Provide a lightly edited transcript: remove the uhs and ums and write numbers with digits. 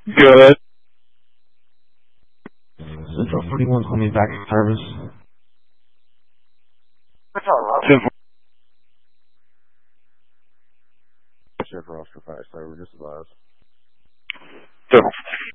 Good. Central 41 call me back in service. What's all up? Chef Roster 5 Star, we're just advised. Simple.